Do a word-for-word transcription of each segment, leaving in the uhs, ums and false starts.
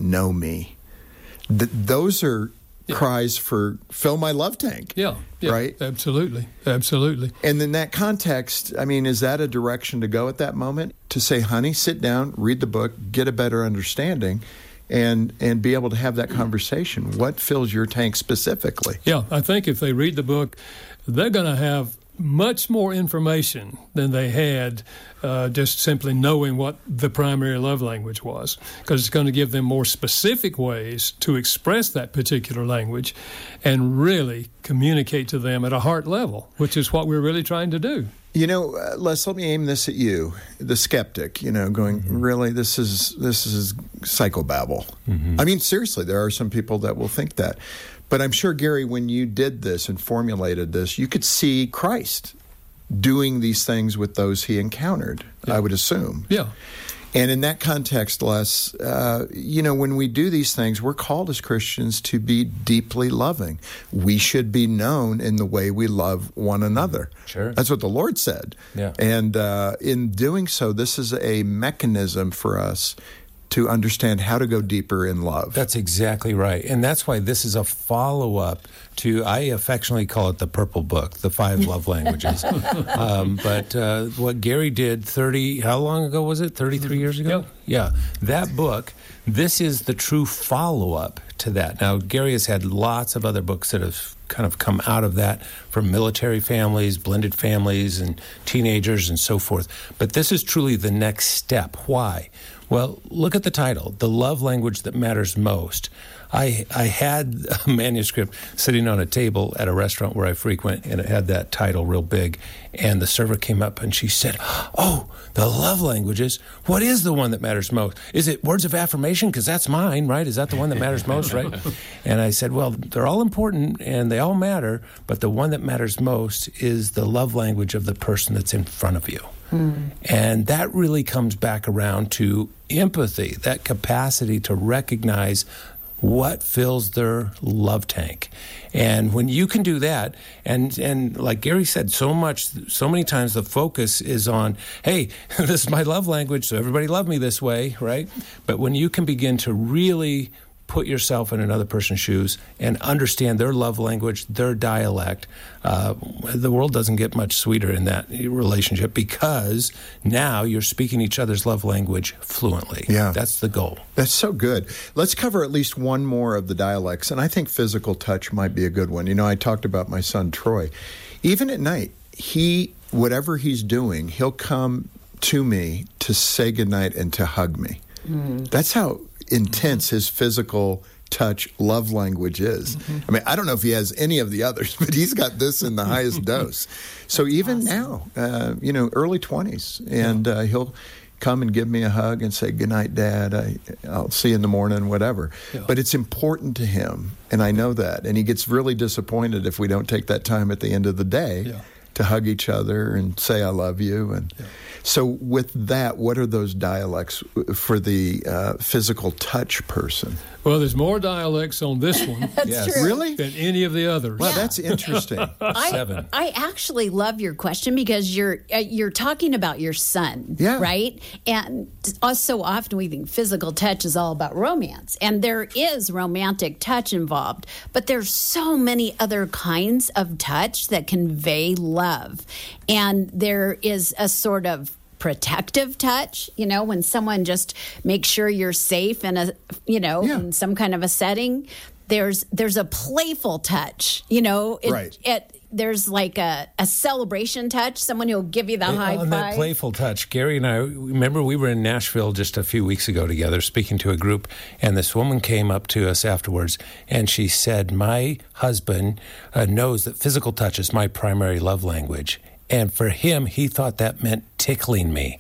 know me. Th- those are yeah. cries for fill my love tank. Yeah, yeah, right? Absolutely, absolutely. And in that context, I mean, is that a direction to go at that moment? To say, honey, sit down, read the book, get a better understanding, and and be able to have that conversation. What fills your tank specifically? Yeah, I think if they read the book, they're going to have much more information than they had uh, just simply knowing what the primary love language was, because it's going to give them more specific ways to express that particular language and really communicate to them at a heart level, which is what we're really trying to do. You know, uh, Les, let me aim this at you, the skeptic, you know, going, mm-hmm. really, this is this is psychobabble. Mm-hmm. I mean, seriously, there are some people that will think that. But I'm sure, Gary, when you did this and formulated this, you could see Christ doing these things with those he encountered, yeah. I would assume. Yeah. And in that context, Les, uh, you know, when we do these things, we're called as Christians to be deeply loving. We should be known in the way we love one another. Sure. That's what the Lord said. Yeah. And uh, in doing so, this is a mechanism for us to understand how to go deeper in love. That's exactly right. And that's why this is a follow-up to, I affectionately call it the Purple Book, the five love languages. um, but uh, what Gary did thirty, how long ago was it? thirty-three years ago? Yep. Yeah. That book, this is the true follow-up to that. Now, Gary has had lots of other books that have kind of come out of that from military families, blended families, and teenagers and so forth. But this is truly the next step. Why? Well, look at the title, The Love Language That Matters Most. I I had a manuscript sitting on a table at a restaurant where I frequent, and it had that title real big. And the server came up and she said, oh, the love languages, what is the one that matters most? Is it words of affirmation? Because that's mine, right? Is that the one that matters most, right? And I said, well, they're all important and they all matter, but the one that matters most is the love language of the person that's in front of you. Mm. And that really comes back around to empathy, that capacity to recognize what fills their love tank. And when you can do that, and and like Gary said, so much, so many times the focus is on, hey, this is my love language, so everybody love me this way, right? But when you can begin to really put yourself in another person's shoes and understand their love language, their dialect, uh, the world doesn't get much sweeter in that relationship, because now you're speaking each other's love language fluently. Yeah. That's the goal. That's so good. Let's cover at least one more of the dialects, and I think physical touch might be a good one. You know, I talked about my son, Troy. Even at night, he, whatever he's doing, he'll come to me to say goodnight and to hug me. Mm. That's how intense his physical touch love language is. Mm-hmm. I mean, I don't know if he has any of the others, but he's got this in the highest dose. So even awesome. now, uh, you know, early twenties, and uh, he'll come and give me a hug and say, good night, Dad. I, I'll see you in the morning, whatever. Yeah. But it's important to him, and I know that. And he gets really disappointed if we don't take that time at the end of the day yeah. to hug each other and say, I love you. And yeah. So with that, what are those dialects for the uh, physical touch person? Well, there's more dialects on this one that's yes. true. Really? than any of the others. Well, yeah. that's interesting. I, Seven. I actually love your question, because you're uh, you're talking about your son, yeah. right? And us, so often we think physical touch is all about romance, and there is romantic touch involved, but there's so many other kinds of touch that convey love, and there is a sort of protective touch, you know, when someone just makes sure you're safe in a, you know, yeah. in some kind of a setting. There's there's a playful touch, you know, it, right. it there's like a, a celebration touch, someone who'll give you the and, high on five. That playful touch, Gary and I, remember we were in Nashville just a few weeks ago together speaking to a group, and this woman came up to us afterwards, and she said, my husband uh, knows that physical touch is my primary love language. And for him, he thought that meant tickling me.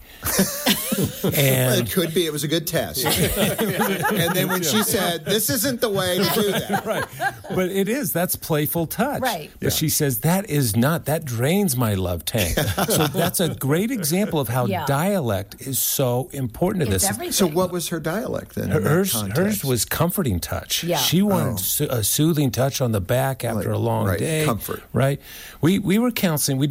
And it could be. It was a good test. And then when she said, this isn't the way to do that. Right. But it is. That's playful touch. Right. But yeah. she says, that is not. That drains my love tank. So that's a great example of how yeah. dialect is so important to it's this. Everything. So what was her dialect then? Her, hers, hers was comforting touch. Yeah. She wanted Oh. so- a soothing touch on the back after Like, a long right. day. Comfort. Right. We, we were counseling. We did an intensive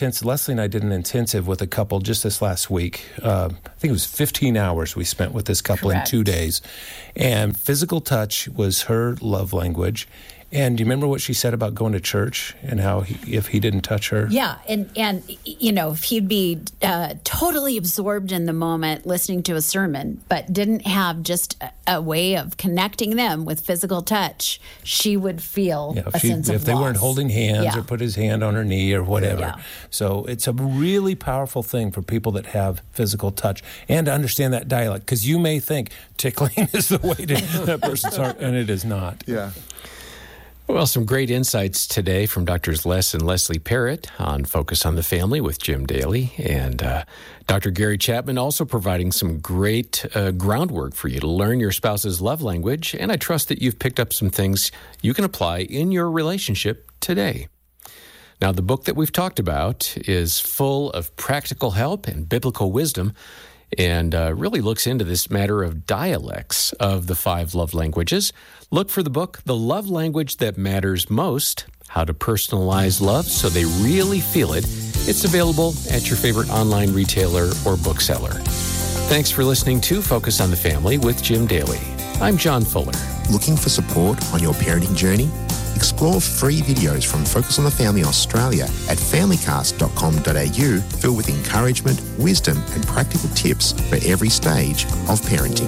intensive. Leslie and I did an intensive with a couple just this last week. Uh, I think it was fifteen hours we spent with this couple Correct. in two days. And physical touch was her love language. And do you remember what she said about going to church and how he, if he didn't touch her? Yeah, and, and you know, if he'd be uh, totally absorbed in the moment listening to a sermon, but didn't have just a, a way of connecting them with physical touch, she would feel yeah, if a she, sense of If they loss. weren't holding hands Yeah. or put his hand on her knee or whatever. Yeah. So it's a really powerful thing for people that have physical touch and to understand that dialect, because you may think tickling is the way to that person's heart, and it is not. Yeah. Well, some great insights today from Doctors Les and Leslie Parrott on Focus on the Family with Jim Daly. And uh, Doctor Gary Chapman also providing some great uh, groundwork for you to learn your spouse's love language. And I trust that you've picked up some things you can apply in your relationship today. Now, the book that we've talked about is full of practical help and biblical wisdom, and uh, really looks into this matter of dialects of the five love languages. Look for the book, The Love Language That Matters Most, How to Personalize Love So They Really Feel It. It's available at your favorite online retailer or bookseller. Thanks for listening to Focus on the Family with Jim Daly. I'm John Fuller. Looking for support on your parenting journey? Explore free videos from Focus on the Family Australia at family cast dot com dot a u, filled with encouragement, wisdom and practical tips for every stage of parenting.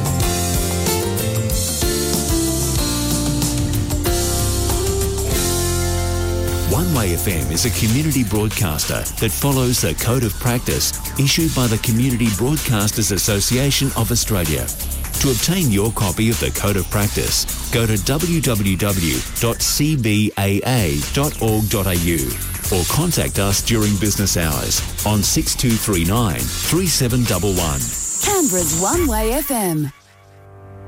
One Way F M is a community broadcaster that follows the Code of Practice issued by the Community Broadcasters Association of Australia. To obtain your copy of the Code of Practice, go to w w w dot c b a a dot org dot a u or contact us during business hours on six two three nine, three seven one one. Canberra's One Way F M.